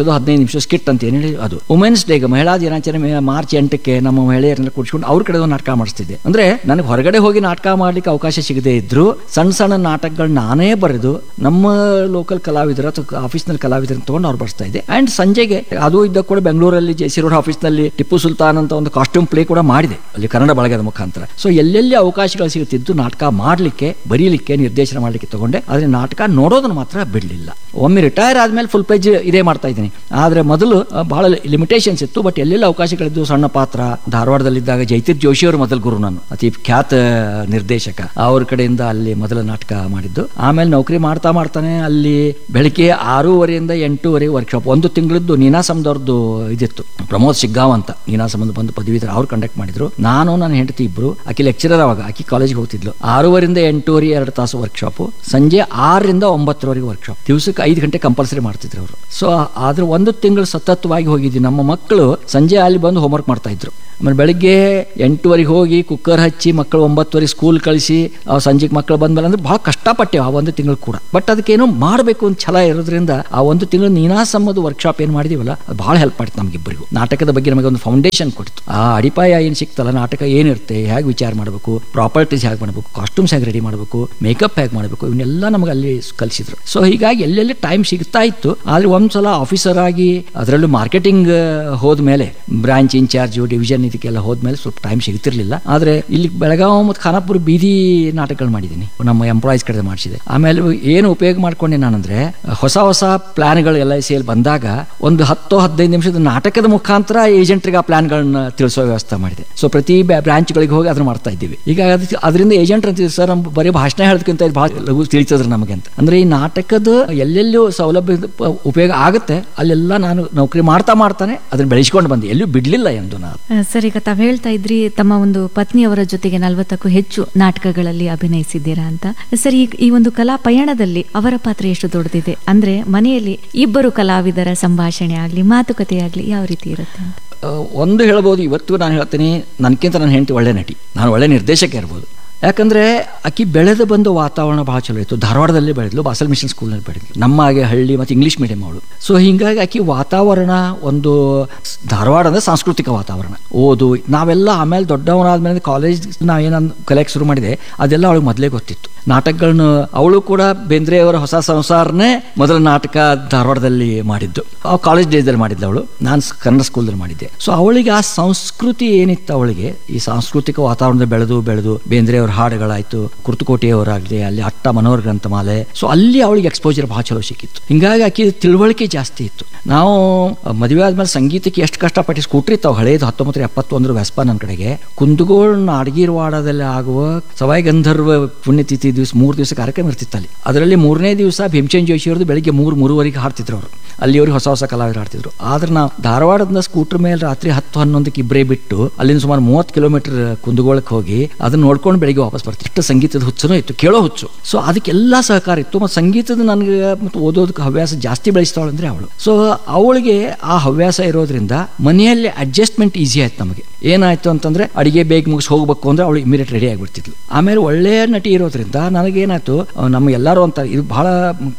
ಮಾಡೋದು ಹದಿನೈದು ನಿಮಿಷ ಸ್ಕಿಟ್ ಅಂತ ಏನು ಹೇಳಿ ಅದು ವುಮೆನ್ಸ್ ಡೇಗೆ ಮಹಿಳಾ ದಿನಾಚರಣೆ ಮಾರ್ಚ್ ಎಂಟಕ್ಕೆ ನಮ್ಮ ಮಹಿಳೆಯರನ್ನ ಕೂಡಿಸ್ಕೊಂಡು ಅವ್ರ ಕಡೆ ಒಂದು ನಾಟಕ ಮಾಡಿಸ್ತಿದ್ದೆ. ಅಂದ್ರೆ ನನಗೆ ಹೊರಗಡೆ ಹೋಗಿ ನಾಟಕ ಮಾಡ್ಲಿಕ್ಕೆ ಅವಕಾಶ ಸಿಗದೇ ಇದ್ರು ಸಣ್ಣ ಸಣ್ಣ ನಾಟಕಗಳು ನಾನೇ ಬರೆದು ನಮ್ಮ ಲೋಕಲ್ ಕಲಾವಿದರ ಅಥವಾ ಆಫೀಸ್ನಲ್ಲಿ ಕಲಾವಿದರನ್ನ ತಗೊಂಡು ಅವ್ರು ಬರ್ಸ್ತಾ ಇದ್ದೆ. ಅಂಡ್ ಸಂಜೆಗೆ ಅದು ಇದ್ದ ಕೂಡ ಬೆಂಗಳೂರಲ್ಲಿ ಜೆ ಸಿ ರೋಡ್ ಆಫೀಸ್ನಲ್ಲಿ ಟಿಪ್ಪು ಸುಲ್ತಾನ್ ಅಂತ ಒಂದು ಕಾಸ್ಟ್ಯೂಮ್ ಪ್ಲೇ ಕೂಡ ಮಾಡಿದೆ ಅಲ್ಲಿ ಕನ್ನಡ ಬಳಗದ ಮುಖಾಂತರ. ಸೊ ಎಲ್ಲೆಲ್ಲಿ ಅವಕಾಶಗಳು ಸಿಗುತ್ತಿದ್ದು ನಾಟಕ ಮಾಡ್ಲಿಕ್ಕೆ ಬರೀಲಿಕ್ಕೆ ನಿರ್ದೇಶನ ಮಾಡ್ಲಿಕ್ಕೆ ತಗೊಂಡೆ. ಆದ್ರೆ ನಾಟಕ ನೋಡೋದನ್ನ ಮಾತ್ರ ಬಿಡ್ಲಿಲ್ಲ. ಒಮ್ಮೆ ರಿಟೈರ್ ಆದ್ಮೇಲೆ ಫುಲ್ ಪೇಜ್ ಇದೇ ಮಾಡ್ತಾ ಇದ್ದೀನಿ. ಆದ್ರೆ ಮೊದಲು ಬಹಳ ಲಿಮಿಟೇಷನ್ಸ್ ಇತ್ತು. ಬಟ್ ಎಲ್ಲೆಲ್ಲ ಅವಕಾಶಗಳಿದ್ದು ಸಣ್ಣ ಪಾತ್ರ ಧಾರವಾಡದಲ್ಲಿದ್ದಾಗ ಜೈತೀರ್ ಜೋಶಿ ಅವರು ಮೊದಲು ಗುರು, ನಾನು ಅತಿ ಖ್ಯಾತ ನಿರ್ದೇಶಕ, ಅವ್ರ ಕಡೆಯಿಂದ ಅಲ್ಲಿ ಮೊದಲ ನಾಟಕ ಮಾಡಿದ್ದು. ಆಮೇಲೆ ನೌಕರಿ ಮಾಡ್ತಾ ಮಾಡ್ತಾನೆ ಅಲ್ಲಿ ಬೆಳಿಗ್ಗೆ ಆರೂವರೆಯಿಂದ ಎಂಟೂವರೆಗೆ ವರ್ಕ್ಶಾಪ್ ಒಂದು ತಿಂಗಳದ್ದು ನೀನಾಸಂದವ್ರದ್ದು ಇದಿತ್ತು. ಪ್ರಮೋದ್ ಶಿಗ್ಗಾಂವ್ ಅಂತ ನೀನಾಸಂದ ಬಂದು ಪದವೀಧರ ಅವ್ರು ಕಂಡಕ್ಟ್ ಮಾಡಿದ್ರು. ನಾನು ನನ್ನ ಹೆಂಡತಿ ಇಬ್ರು, ಆಕಿ ಲೆಕ್ಚರರ್ ಅವಾಗ, ಆಕಿ ಕಾಲೇಜ್ಗೆ ಹೋಗ್ತಿದ್ಲು. ಆರೂವರೆಯಿಂದ ಎಂಟೂವರೆ ಎರಡು ತಾಸು ವರ್ಕ್ಶಾಪ್, ಸಂಜೆ ಆರರಿಂದ ಒಂಬತ್ತರವರೆಗೆ ವರ್ಕ್ಶಾಪ್, ದಿವಸಕ್ಕೆ ಐದು ಗಂಟೆ ಕಂಪಲ್ಸರಿ ಮಾಡ್ತಿದ್ರು ಅವರು. ಸೊ ಆದ್ರೆ ಒಂದು ತಿಂಗಳು ಸತತವಾಗಿ ಹೋಗಿದ್ವಿ. ನಮ್ಮ ಮಕ್ಕಳು ಸಂಜೆ ಅಲ್ಲಿ ಬಂದು ಹೋಮ್ವರ್ಕ್ ಮಾಡ್ತಾ ಇದ್ರು. ಆಮೇಲೆ ಬೆಳಿಗ್ಗೆ ಎಂಟುವರೆಗೆ ಹೋಗಿ ಕುಕ್ಕರ್ ಹಚ್ಚಿ ಮಕ್ಕಳು ಒಂಬತ್ತುವರೆಗೆ ಸ್ಕೂಲ್ ಕಳಿಸಿ ಸಂಜೆಗೆ ಮಕ್ಕಳು ಬಂದ್ಮೇಲೆ ಅಂದ್ರೆ ಬಹಳ ಕಷ್ಟಪಟ್ಟೆವು ಆ ಒಂದು ತಿಂಗಳು ಕೂಡ. ಬಟ್ ಅದಕ್ಕೇನೋ ಮಾಡಬೇಕು ಅಂತ ಛಲ ಇರೋದ್ರಿಂದ ಆ ಒಂದು ತಿಂಗಳು ನೀನಾಸಂಬದು ವರ್ಕ್ಶಾಪ್ ಏನು ಮಾಡಿದೀವಲ್ಲ ಅದು ಬಹಳ ಹೆಲ್ಪ್ ಮಾಡಿತ್ತು ನಮಗಿಬ್ಬರಿಗೂ. ನಾಟಕದ ಬಗ್ಗೆ ನಮಗೆ ಒಂದು ಫೌಂಡೇಶನ್ ಕೊಡ್ತು. ಆ ಅಡಿಪಾಯ ಏನು ಸಿಕ್ತಲ್ಲ, ನಾಟಕ ಏನಿರುತ್ತೆ, ಹೇಗೆ ವಿಚಾರ ಮಾಡಬೇಕು, ಪ್ರಾಪರ್ಟೀಸ್ ಹೇಗೆ ಮಾಡಬೇಕು, ಕಾಸ್ಟ್ಯೂಮ್ಸ್ ಹೇಗೆ ರೆಡಿ ಮಾಡಬೇಕು, ಮೇಕಪ್ ಹೇಗೆ ಮಾಡಬೇಕು, ಇವನ್ನೆಲ್ಲ ನಮಗೆ ಅಲ್ಲಿ ಕಲಿಸಿದ್ರು. ಸೊ ಹೀಗಾಗಿ ಎಲ್ಲೆಲ್ಲಿ ಟೈಮ್ ಸಿಗ್ತಾ ಇತ್ತು. ಆದ್ರೆ ಒಂದ್ಸಲ ಆಫೀಸರ್ ಆಗಿ ಅದರಲ್ಲೂ ಮಾರ್ಕೆಟಿಂಗ್ ಹೋದ್ಮೇಲೆ ಬ್ರಾಂಚ್ ಇನ್ಚಾರ್ಜ್ ಡಿವಿಷನ್ ಇದಕ್ಕೆಲ್ಲ ಹೋದ್ಮೇಲೆ ಸ್ವಲ್ಪ ಟೈಮ್ ಸಿಗ್ತಿರ್ಲಿಲ್ಲ. ಆದ್ರೆ ಇಲ್ಲಿ ಬೆಳಗಾವಿ ಮತ್ತು ಖಾನಾಪುರ ಬೀದಿ ನಾಟಕಗಳು ಮಾಡಿದ್ದೀನಿ, ನಮ್ಮ ಎಂಪ್ಲಾಯೀಸ್ ಕಡೆ ಮಾಡಿಸಿದೆ. ಆಮೇಲೆ ಏನು ಉಪಯೋಗ ಮಾಡ್ಕೊಂಡೆ ನಾನಂದ್ರೆ ಹೊಸ ಹೊಸ ಪ್ಲಾನ್ಗಳು ಎಲ್ ಐ ಸಿ ಅಲ್ಲಿ ಬಂದಾಗ ಒಂದು ಹತ್ತು ಹದಿನೈದು ನಿಮಿಷದ ನಾಟಕದ ಮುಖಾಂತರ ಏಜೆಂಟ್ರಿಗೆ ಆ ಪ್ಲಾನ್ಗಳನ್ನ ತಿಳಿಸೋ ವ್ಯವಸ್ಥೆ ಮಾಡಿದೆ. ಸೊ ಪ್ರತಿ ಬ್ರಾಂಚ್ಗಳಿಗೆ ಹೋಗಿ ಅದನ್ನ ಮಾಡ್ತಾ ಇದ್ದೀವಿ. ಈಗ ಅದರಿಂದ ಏಜೆಂಟ್ ಅಂತಿದ್ರು, ಸರ್ ನಮ್ ಬರೀ ಭಾಷಣ ಹೇಳೋದಕ್ಕಿಂತ ಬಹಳ ಲಘು ತಿಳಿಸಿದ್ರು ನಮಗೆ ಅಂತ. ಅಂದ್ರೆ ಈ ನಾಟಕದ ಎಲ್ಲೆಲ್ಲೂ ಸೌಲಭ್ಯ ಉಪಯೋಗ ಆಗುತ್ತೆ ಅಲ್ಲೆಲ್ಲ ನಾನು ನೌಕರಿ ಮಾಡ್ತಾ ಮಾಡ್ತಾನೆ ಅದನ್ನ ಬೆಳೆಸ್ಕೊಂಡು ಬಂದೆ, ಎಲ್ಲೂ ಬಿಡ್ಲಿಲ್ಲ ಎಂದು ನಾನು. ಸರ್, ಈಗ ತಾವ್ ಹೇಳ್ತಾ ಇದ್ರಿ ತಮ್ಮ ಒಂದು ಪತ್ನಿಯವರ ಜೊತೆಗೆ ನಲವತ್ತಕ್ಕೂ ಹೆಚ್ಚು ನಾಟಕಗಳಲ್ಲಿ ಅಭಿನಯಿಸಿದ್ದೀರಾ ಅಂತ. ಸರ್, ಈ ಈ ಒಂದು ಕಲಾ ಪಯಣದಲ್ಲಿ ಅವರ ಪಾತ್ರ ಎಷ್ಟು ದೊಡ್ಡದಿದೆ? ಅಂದ್ರೆ ಮನೆಯಲ್ಲಿ ಇಬ್ಬರು ಕಲಾವಿದರ ಸಂಭಾಷಣೆ ಆಗ್ಲಿ ಮಾತುಕತೆ ಆಗ್ಲಿ ಯಾವ ರೀತಿ ಇರುತ್ತೆ ಅಂತ? ಒಂದು ಹೇಳ್ಬೋದು, ಇವತ್ತು ನಾನು ಹೇಳ್ತೀನಿ, ನನಗಿಂತ ನನ್ನ ಹೆಂಡತಿ ಒಳ್ಳೆ ನಟಿ, ನಾನು ಒಳ್ಳೆ ನಿರ್ದೇಶಕ ಇರ್ಬೋದು. ಯಾಕಂದ್ರೆ ಆಕಿ ಬೆಳೆದು ಬಂದು ವಾತಾವರಣ ಬಹಳ ಚಲೋ ಇತ್ತು. ಧಾರವಾಡದಲ್ಲಿ ಬೆಳೆದ್ಲು, ಬಾಸಲ್ ಮಿಷನ್ ಸ್ಕೂಲ್ನಲ್ಲಿ ಬೆಳೆದ್ಲು, ನಮ್ಮ ಹಾಗೆ ಹಳ್ಳಿ ಮತ್ತು ಇಂಗ್ಲೀಷ್ ಮೀಡಿಯಂ ಅವಳು. ಸೊ ಹಿಂಗಾಗಿ ಆಕಿ ವಾತಾವರಣ ಒಂದು ಧಾರವಾಡ ಅಂದ್ರೆ ಸಾಂಸ್ಕೃತಿಕ ವಾತಾವರಣ, ಓದು ನಾವೆಲ್ಲ ಆಮೇಲೆ ದೊಡ್ಡವನಾದ್ಮೇಲೆ ಕಾಲೇಜ್ ನಾವೇನು ಕಲಿಯಕ್ಕೆ ಶುರು ಮಾಡಿದೆ ಅದೆಲ್ಲ ಅವಳಿಗೆ ಮೊದಲೇ ಗೊತ್ತಿತ್ತು. ನಾಟಕಗಳನ್ನ ಅವಳು ಕೂಡ ಬೇಂದ್ರೆಯವರ ಹೊಸ ಸಂಸಾರನೇ ಮೊದಲ ನಾಟಕ ಧಾರವಾಡದಲ್ಲಿ ಮಾಡಿದ್ದು, ಅವ್ ಕಾಲೇಜ್ ಡೇಸಲ್ಲಿ ಮಾಡಿದ್ಲು ಅವಳು, ನಾನು ಕನ್ನಡ ಸ್ಕೂಲ್ದಲ್ಲಿ ಮಾಡಿದ್ದೆ. ಸೊ ಅವಳಿಗೆ ಆ ಸಂಸ್ಕೃತಿ ಏನಿತ್ತು, ಅವಳಿಗೆ ಈ ಸಾಂಸ್ಕೃತಿಕ ವಾತಾವರಣದಲ್ಲಿ ಬೆಳೆದು ಬೆಳೆದು ಬೇಂದ್ರೆಯವ್ರ ಹಾಡುಗಳಾಯ್ತು, ಕುರ್ತಕೋಟೆಯವರಾಗಲಿ, ಅಲ್ಲಿ ಅಟ್ಟ ಮನೋಹರ ಗ್ರಂಥಮಾಲೆ, ಸೊ ಅಲ್ಲಿ ಅವಳಿಗೆ ಎಕ್ಸ್ಪೋಜರ್ ಬಹಳ ಚಲೋ ಸಿಕ್ಕಿತ್ತು. ಹಿಂಗಾಗಿ ಆಕಿ ತಿಳುವಳಿಕೆ ಜಾಸ್ತಿ ಇತ್ತು. ನಾವು ಮದುವೆ ಆದ್ಮೇಲೆ ಸಂಗೀತಕ್ಕೆ ಎಷ್ಟು ಕಷ್ಟಪಟ್ಟು ಸ್ಕೂಟ್ರಿ ಇತ್ತು ಹಳೇದು ಹತ್ತೊಂಬತ್ತು ಎಪ್ಪತ್ತೊಂದರ ವೆಸ್ಪ ನನ್ನ ಕಡೆಗೆ ಕುಂದಗೋಳ ನಾಡಗೀರ್ವಾಡದಲ್ಲಿ ಆಗುವ ಸವಾಯಿ ಗಂಧರ್ವ ಪುಣ್ಯತಿಥಿ ದಿವಸ ಮೂರು ದಿವಸ ಕಾರ್ಯಕ್ರಮ ಇರ್ತಿತ್ತು ಅಲ್ಲಿ. ಅದರಲ್ಲಿ ಮೂರನೇ ದಿವಸ ಭೀಮಚಂದ್ ಜೋಶಿ ಅವ್ರದ್ದು ಬೆಳಿಗ್ಗೆ ಮೂರು ಮೂರುವರೆಗೆ ಹಾಡ್ತಿದ್ರು ಅವರು, ಅಲ್ಲಿಯವ್ರಿಗೆ ಹೊಸ ಹೊಸ ಕಲಾವಿದರು ಹಾಡ್ತಿದ್ರು. ಆದ್ರೆ ನಾವು ಧಾರವಾಡದ ಸ್ಕೂಟರ್ ಮೇಲೆ ರಾತ್ರಿ ಹತ್ತು ಹನ್ನೊಂದಕ್ಕೆ ಇಬ್ಬರೇ ಬಿಟ್ಟು ಅಲ್ಲಿಂದ ಸುಮಾರು ಮೂವತ್ತು ಕಿಲೋಮೀಟರ್ ಕುಂದಗೋಳಕ್ಕೆ ಹೋಗಿ ಅದನ್ನ ನೋಡ್ಕೊಂಡು ಬೆಳಿಗ್ಗೆ ವಾಪಸ್ ಬರ್ತೀವಿ. ಇಷ್ಟು ಸಂಗೀತದ ಹುಚ್ಚನೂ ಇತ್ತು, ಕೇಳೋ ಹುಚ್ಚು. ಸೊ ಅದಕ್ಕೆಲ್ಲ ಸಹಕಾರ ಇತ್ತು. ಮತ್ತು ಸಂಗೀತದ ನನಗೆ ಮತ್ತು ಓದೋದಕ್ಕೆ ಹವ್ಯಾಸ ಜಾಸ್ತಿ ಬೆಳೆಸ್ತಾವಳು ಅಂದ್ರೆ ಅವಳು. ಸೊ ಅವಳಿಗೆ ಆ ಹವ್ಯಾಸ ಇರೋದ್ರಿಂದ ಮನೆಯಲ್ಲಿ ಅಡ್ಜಸ್ಟ್ಮೆಂಟ್ ಈಸಿ ಆಯ್ತು ನಮಗೆ. ಏನಾಯ್ತು ಅಂತಂದ್ರೆ ಅಡಿಗೆ ಬೇಗ ಮುಗಿಸಿ ಹೋಗ್ಬೇಕು ಅಂದ್ರೆ ಅವಳು ಇಮಿಡಿಯೇಟ್ ರೆಡಿ ಆಗಿಬಿಡ್ತಿದ್ಲು. ಆಮೇಲೆ ಒಳ್ಳೆಯ ನಟಿ ಇರೋದ್ರಿಂದ ನನಗೇನಾಯ್ತು, ನಮ್ಮ ಎಲ್ಲರೂ ಅಂತಾರೆ ಇದು ಬಹಳ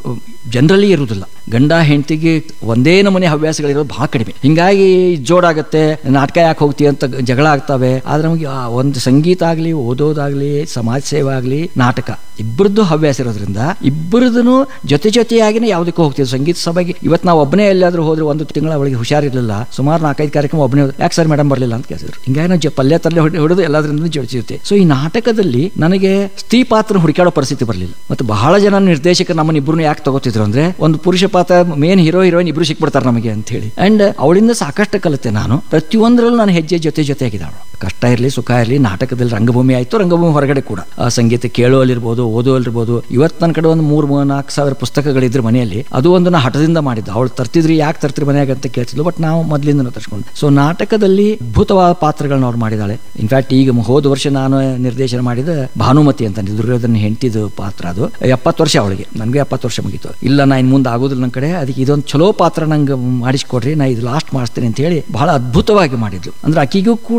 ಜನರಲಿ ಇರುವುದಿಲ್ಲ, ಗಂಡ ಹೆಂಡತಿಗೆ ಒಂದೇ ನಮೂನೆ ಹವ್ಯಾಸಗಳಿರೋದು ಬಹಳ ಕಡಿಮೆ. ಹಿಂಗಾಗಿ ಜೋಡಾಗತ್ತೆ, ನಾಟಕ ಯಾಕೆ ಹೋಗ್ತೀವಿ ಅಂತ ಜಗಳ ಆಗ್ತವೆ. ಆದ್ರೆ ನಮಗೆ ಒಂದು ಸಂಗೀತ ಆಗ್ಲಿ, ಓದೋದಾಗ್ಲಿ, ಸಮಾಜ ಸೇವೆ ಆಗ್ಲಿ, ನಾಟಕ ಇಬ್ಬರದ್ದು ಹವ್ಯಾಸ ಇರೋದ್ರಿಂದ ಇಬ್ಬರದೂ ಜೊತೆ ಜೊತೆಯಾಗಿನೇ ಯಾವುದಕ್ಕೂ ಹೋಗ್ತಿದ್ವಿ. ಸಂಗೀತ ಸಭೆಗೆ ಇವತ್ತು ನಾವು ಒಬ್ಬನೇ ಎಲ್ಲಾದ್ರೂ ಹೋದ್ರೆ ಒಂದು ತಿಂಗಳ ಅವಳಿಗೆ ಹುಷಾರಿರ್ಲಿಲ್ಲ, ಸುಮಾರು ನಾಲ್ಕೈದು ಕಾರ್ಯಕ್ರಮ ಒಬ್ಬನೇ, ಯಾಕೆ ಸರ್ ಮೇಡಮ್ ಬರಲಿಲ್ಲ ಅಂತ ಕೇಳಿದ್ರು. ಹಿಂಗಾಗಿ ನಾವು ಪಲ್ಯ ತರಲೆ ಹೊಡೆದು ಎಲ್ಲಾದ್ರಿಂದ ಜೋಡಿಸಿರುತ್ತೆ. ಸೊ ಈ ನಾಟಕದಲ್ಲಿ ನನಗೆ ಸ್ತ್ರೀ ಪಾತ್ರ ಹುಡುಕಾಡೋ ಪರಿಸ್ಥಿತಿ ಬರಲಿಲ್ಲ. ಮತ್ತು ಬಹಳ ಜನ ನಿರ್ದೇಶಕರು ನಮ್ಮನ್ನ ಇಬ್ಬರನ್ನು ಯಾಕೆ ತಗೋತಿದ್ರು ಅಂದ್ರೆ ಒಂದು ಪುರುಷ ಪಾತ್ರ ಮೇನ್ ಹೀರೋ ಹೀರೋಯಿನ್ ಇಬ್ರು ಸಿಕ್ಬಿಡ್ತಾರೆ ನಮಗೆ ಅಂತ ಹೇಳಿ. ಅಂಡ್ ಅವಳಿಂದ ಸಾಕಷ್ಟು ಕಲಿತೆ ನಾನು. ಪ್ರತಿಯೊಂದರಲ್ಲೂ ನಾನು ಹೆಜ್ಜೆ ಜೊತೆ ಜೊತೆ ಆಗಿದ್ದಾಳು. ಕಷ್ಟ ಇರಲಿ ಸುಖ ಇರಲಿ, ನಾಟಕದಲ್ಲಿ ರಂಗಭೂಮಿ ಆಯ್ತು, ರಂಗಭೂಮಿ ಹೊರಗಡೆ ಕೂಡ ಸಂಗೀತ ಕೇಳೋಲಿರ್ಬೋದು, ಓದೋಲಿರ್ಬೋದು. ಇವತ್ತು ನನ್ನ ಕಡೆ ಒಂದು ಮೂರ್ ನಾಲ್ಕು ಸಾವಿರ ಪುಸ್ತಕಗಳಿದ್ರು ಮನೆಯಲ್ಲಿ. ಅದು ಒಂದು ನಾ ಹಠದಿಂದ ಮಾಡಿದ್ದು. ಅವಳು ತರ್ತಿದ್ರಿ, ಯಾಕೆ ತರ್ತಿರಿ ಮನೆಯಾಗ ಅಂತ ಕೇಳ್ತಿದ್ಲು. ಬಟ್ ನಾವು ಮೊದಲಿಂದ ತರ್ಸ್ಕೊಂಡು. ಸೊ ನಾಟಕದಲ್ಲಿ ಅದ್ಭುತವಾದ ಪಾತ್ರಗಳನ್ನ ಅವ್ರು ಮಾಡಿದಾಳೆ. ಇನ್ಫ್ಯಾಕ್ಟ್ ಈಗ ಹೋದ ವರ್ಷ ನಾನು ನಿರ್ದೇಶನ ಮಾಡಿದ ಭಾನುಮತಿ ಅಂತ ದುರ್ಯೋಧನ ಹೆಂಡತಿದು ಪಾತ್ರ, ಅದು ಎಪ್ಪತ್ತು ವರ್ಷ ಅವಳಿಗೆ, ನನಗೆ ಎಪ್ಪತ್ತು ವರ್ಷ ಮುಗೀತು. ಇಲ್ಲ ನಾ ಇನ್ ಮುಂದೆ ಆಗೋದಿಲ್ಲ ನನ್ನ ಕಡೆ, ಅದಕ್ಕೆ ಇದೊಂದು ಚಲೋ ಪಾತ್ರ ನಂಗೆ ಮಾಡಿಸ್ಕೊಡ್ರಿ, ನಾ ಇದು ಲಾಸ್ಟ್ ಮಾಡಿಸ್ತೀನಿ ಅಂತ ಹೇಳಿ ಬಹಳ ಅದ್ಭುತವಾಗಿ ಮಾಡಿದ್ಲು. ಅಂದ್ರೆ ಆಕಿಗೂ ಕೂಡ ಆ ತುಡಿ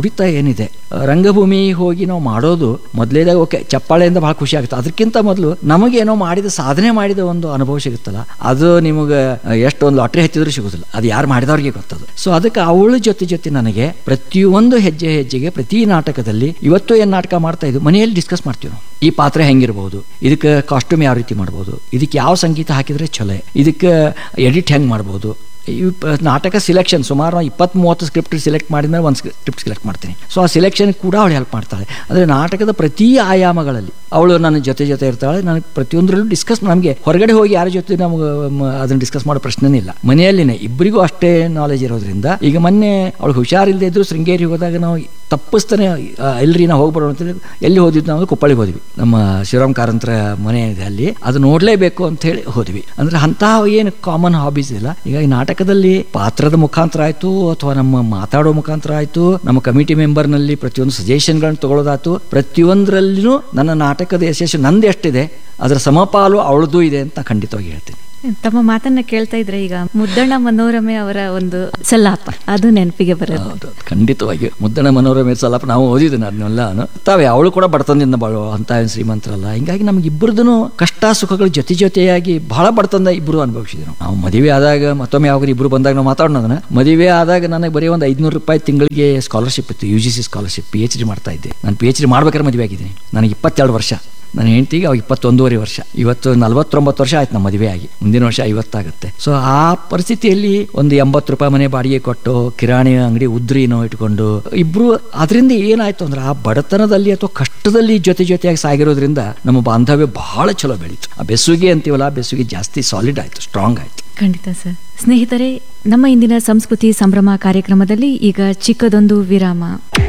ತುಡಿತ ಏನಿದೆ, ರಂಗಭೂಮಿ ಹೋಗಿ ನಾವು ಮಾಡೋದು ಮೊದಲೇದಾಗ ಓಕೆ ಚಪ್ಪಾಳೆಯಿಂದ ಬಹಳ ಖುಷಿ ಆಗುತ್ತೆ. ಅದಕ್ಕಿಂತ ಮೊದಲು ನಮಗೇನೋ ಮಾಡಿದ ಸಾಧನೆ ಮಾಡಿದ ಒಂದು ಅನುಭವ ಸಿಗುತ್ತಲ್ಲ, ಅದು ನಿಮಗೆ ಎಷ್ಟೊಂದು ಲಾಟ್ರಿ ಹತ್ತಿದ್ರೂ ಸಿಗೋದಿಲ್ಲ. ಅದು ಯಾರು ಮಾಡಿದವ್ರಿಗೆ ಗೊತ್ತದು. ಸೊ ಅದಕ್ಕೆ ಅವಳ ಜೊತೆ ಜೊತೆ ನನಗೆ ಪ್ರತಿಯೊಂದು ಹೆಜ್ಜೆ ಹೆಜ್ಜೆಗೆ ಪ್ರತಿ ನಾಟಕದಲ್ಲಿ ಇವತ್ತು ಏನು ನಾಟಕ ಮಾಡ್ತಾ ಇದ್ದು ಮನೆಯಲ್ಲಿ ಡಿಸ್ಕಸ್ ಮಾಡ್ತೀವಿ ನಾವು. ಈ ಪಾತ್ರ ಹೆಂಗಿರ್ಬೋದು, ಇದಕ್ಕೆ ಕಾಸ್ಟ್ಯೂಮ್ ಯಾವ ರೀತಿ ಮಾಡ್ಬೋದು, ಇದಕ್ಕೆ ಯಾವ ಸಂಗೀತ ಹಾಕಿದ್ರೆ ಚಲೋ, ಇದಕ್ಕೆ ಎಡಿಟ್ ಹೆಂಗೆ ಮಾಡ್ಬೋದು. ಈ ನಾಟಕ ಸಿಲೆಕ್ಷನ್ ಸುಮಾರು ಇಪ್ಪತ್ತ್ ಮೂವತ್ತು ಸ್ಕ್ರಿಪ್ಟ್ ಸೆಲೆಕ್ಟ್ ಮಾಡಿದ್ಮೇಲೆ ಒಂದು ಸ್ಕ್ರಿಪ್ಟ್ ಸೆಲೆಕ್ಟ್ ಮಾಡ್ತೀನಿ. ಸೊ ಆ ಸಿಲೆಕ್ಷನ್ ಕೂಡ ಅವಳು ಹೆಲ್ಪ್ ಮಾಡ್ತಾಳೆ. ಅಂದರೆ ನಾಟಕದ ಪ್ರತಿ ಆಯಾಮಗಳಲ್ಲಿ ಅವಳು ನನ್ನ ಜೊತೆ ಜೊತೆ ಇರ್ತಾಳೆ. ನನಗೆ ಪ್ರತಿಯೊಂದರಲ್ಲೂ ಡಿಸ್ಕಸ್, ನಮಗೆ ಹೊರಗಡೆ ಹೋಗಿ ಯಾರ ಜೊತೆ ನಮ್ಗೆ ಅದನ್ನು ಡಿಸ್ಕಸ್ ಮಾಡೋ ಪ್ರಶ್ನೆನೇ ಇಲ್ಲ. ಮನೆಯಲ್ಲಿನೇ ಇಬ್ಬರಿಗೂ ಅಷ್ಟೇ ನಾಲೆಜ್ ಇರೋದ್ರಿಂದ, ಈಗ ಮೊನ್ನೆ ಅವಳು ಹುಷಾರಿಲ್ಲದೆ ಇದ್ರು ಶೃಂಗೇರಿ ಹೋದಾಗ ನಾವು ತಪ್ಪಿಸ್ತಾನೆ ಎಲ್ರಿ ನಾವು ಹೋಗ್ಬರೋಣ ಅಂತೇಳಿ ಎಲ್ಲಿ ಹೋದಿದ್ದು, ನಾವು ಕುಪ್ಪಳಿಗೆ ಹೋದ್ವಿ. ನಮ್ಮ ಶಿವರಾಮ್ ಕಾರಂತರ ಮನೆ ಇದೆ ಅಲ್ಲಿ, ಅದು ನೋಡಲೇಬೇಕು ಅಂತ ಹೇಳಿ ಹೋದ್ವಿ. ಅಂದರೆ ಅಂತಹ ಏನು ಕಾಮನ್ ಹಾಬೀಸ್ ಇಲ್ಲ. ಈಗ ಈ ನಾಟಕದಲ್ಲಿ ಪಾತ್ರದ ಮುಖಾಂತರ ಆಯ್ತು ಅಥವಾ ನಮ್ಮ ಮಾತಾಡೋ ಮುಖಾಂತರ ಆಯ್ತು, ನಮ್ಮ ಕಮಿಟಿ ಮೆಂಬರ್ನಲ್ಲಿ ಪ್ರತಿಯೊಂದು ಸಜೆಷನ್ಗಳನ್ನು ತಗೊಳ್ಳೋದಾಯ್ತು, ಪ್ರತಿಯೊಂದರಲ್ಲಿನೂ ನನ್ನ ನಾಟಕದ ಯಶಸ್ಸು ನಂದು ಎಷ್ಟಿದೆ ಅದರ ಸಮಪಾಲು ಅವಳದು ಇದೆ ಅಂತ ಖಂಡಿತವಾಗಿ ಹೇಳ್ತೀನಿ. ತಮ್ಮ ಮಾತನ್ನ ಕೇಳ್ತಾ ಇದ್ರೆ ಈಗ ಮುದ್ದಣ್ಣ ಮನೋರಮೆ ಅವರ ಒಂದು ಸಲಾಪ ಅದು ನೆನಪಿಗೆ ಬರುತ್ತೆ. ಖಂಡಿತವಾಗಿ ಮುದ್ದಣ್ಣ ಮನೋರಮೆ ಸಲಾಪ ನಾವು ಓದಿದ್ದೀನಿ, ಅದನ್ನೆಲ್ಲ ತಾವೇ. ಅವಳು ಕೂಡ ಬಡತನದಿಂದ ಬಾಳು ಅಂತ ಶ್ರೀಮಂತರಲ್ಲ. ಹಿಂಗಾಗಿ ನಮ್ಗೆ ಇಬ್ಬರದೂ ಕಷ್ಟ ಸುಖಗಳು ಜೊತೆ ಜೊತೆಯಾಗಿ ಬಹಳ ಬಡತನದ ಇಬ್ಬರು ಅನುಭವಿಸಿದ್ರು. ನಾವು ಮದುವೆ ಆದಾಗ ಮತ್ತೊಮ್ಮೆ ಯಾವಾಗ ಇಬ್ಬರು ಬಂದಾಗ ನಾವು ಮಾತಾಡೋಣ, ಮದುವೆ ಆದಾಗ ನನಗೆ ಬರೀ ಒಂದು ಐದುನೂರು ರೂಪಾಯಿ ತಿಂಗಳಿಗೆ ಸ್ಕಾಲರ್ಶಿಪ್ ಇತ್ತು, U G C scholarship. P H D ಮಾಡ್ತಾ ಇದ್ದೆ ನಾನು. ಪಿ ಎಚ್ ಡಿ ಮಾಡ್ಬೇಕಾದ್ರೆ ಮದುವೆ ಆಗಿದ್ದೀನಿ. ನನಗೆ ಇಪ್ಪತ್ತೆರಡು ವರ್ಷ, ನನ್ನ ಹೆಂಡತಿಗೆ ಅವಾಗ ಇಪ್ಪತ್ತೊಂದೂವರೆ ವರ್ಷ. ಇವತ್ತು ನಲ್ವತ್ತೊಂಬತ್ತು ವರ್ಷ ಆಯ್ತು ನಮ್ಮ ಮದುವೆ ಆಗಿ, ಮುಂದಿನ ವರ್ಷ ಐವತ್ತಾಗುತ್ತೆ. ಸೊ ಆ ಪರಿಸ್ಥಿತಿಯಲ್ಲಿ ಒಂದು ಎಂಬತ್ತು ರೂಪಾಯಿ ಮನೆ ಬಾಡಿಗೆ ಕೊಟ್ಟು ಕಿರಾಣಿ ಅಂಗಡಿ ಉದ್ರಿನೋ ಇಟ್ಕೊಂಡು ಇಬ್ರು, ಅದರಿಂದ ಏನಾಯ್ತು ಅಂದ್ರೆ ಆ ಬಡತನದಲ್ಲಿ ಅಥವಾ ಕಷ್ಟದಲ್ಲಿ ಜೊತೆ ಜೊತೆಯಾಗಿ ಸಾಗಿರೋದ್ರಿಂದ ನಮ್ಮ ಬಾಂಧವ್ಯ ಬಹಳ ಚಲೋ ಬೆಳೀತು. ಆ ಬೆಸುಗೆ ಅಂತೀವಲ್ಲ, ಆ ಬೆಸುಗೆ ಜಾಸ್ತಿ ಸಾಲಿಡ್ ಆಯ್ತು, ಸ್ಟ್ರಾಂಗ್ ಆಯ್ತು. ಖಂಡಿತ ಸರ್. ಸ್ನೇಹಿತರೆ, ನಮ್ಮ ಇಂದಿನ ಸಂಸ್ಕೃತಿ ಸಂಭ್ರಮ ಕಾರ್ಯಕ್ರಮದಲ್ಲಿ ಈಗ ಚಿಕ್ಕದೊಂದು ವಿರಾಮ.